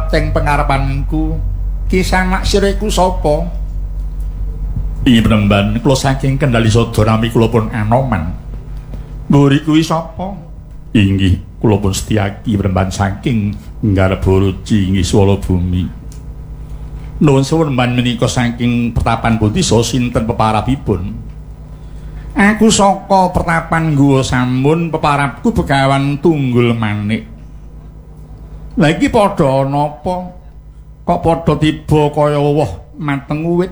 teng pengarepanku. Kisah mak sira iku sapa? Inggih Penemban, kula saking Kendali Sada nami kula pun Anoman. Mburi kuwi sapa? Inggih, kula pun Setyaki Penemban saking Nggarbaruci inggih Swala Bumi. Nuwun sewu Penemban menika saking Pertapan Buntisa sinten peparabipun? Aku saka Pertapan Guwa Samun, peparabku Begawan Tunggul Manik. Lah iki padha napa? Kok padha tiba kaya woh mateng uwit?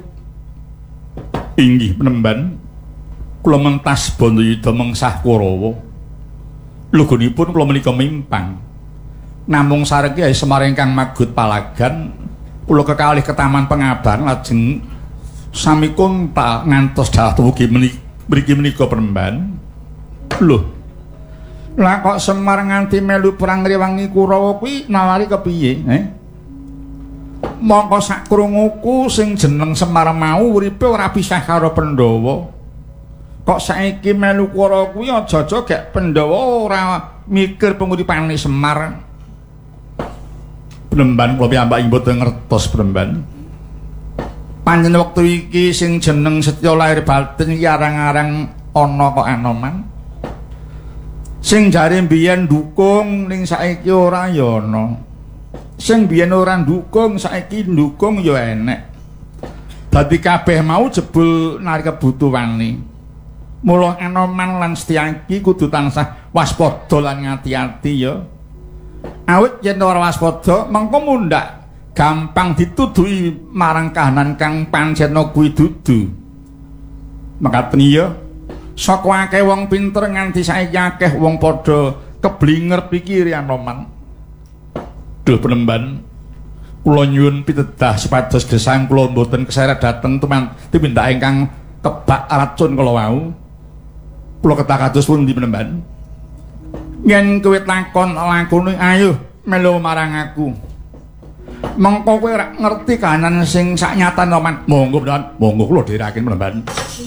Inggih Penemban, kula mentas Bandayuda mengsah Kurawa. Lugunipun kula menika mimpang. Namung sareng Kyai Semar ingkang magut palagan, kula kekalih ke Taman Pengabahan lajeng sami kuntal ngantos dhateng ugi mriki menika Penemban. Lho. Lah kok Semar nganti melu perang ngrewangi Kurawa kuwi nawari kepiye, Mongko sak krunguku sing jeneng Semar mau uripe ora pisah karo Pandhawa. Kok saiki melu Kurawa kuwi aja-aja gek Pandhawa ora mikir penguripane Semar. Penemban kula piyambak mboten ngertos Penemban. Panjenengan wektu iki sing jeneng Setya Lair Batin iki arang-arang ana kok Anoman. Sing jare mbiyen ndukung ning saiki ora ya ana. Sing biyen ora ndukung saiki ndukung ya enek. Dadi kabeh mau jebul nari kebutuhane. Mula Anoman lan Setyaki kudu tansah waspada lan ngati-ati ya. Awit yen ora waspada mengko mundhak gampang dituduhi marang kahanan kang pancena kuwi dudu. Mekaten ya. Saka akeh wong pinter nganti saiki akeh wong padha keblinger pikiri Anoman. Duh Penemban, kula nyuwun pitedah supados gesang kula mboten keseret dhateng tumindak ingkang kebak racun kala wau. Kula kedah kados pundi Penemban? Yen kowe takon lakune ayo melu marang aku. Mengko kowe ora ngerti kahanan sing saknyatan Anoman. Monggo Penemban, monggo kula dherekaken Penemban.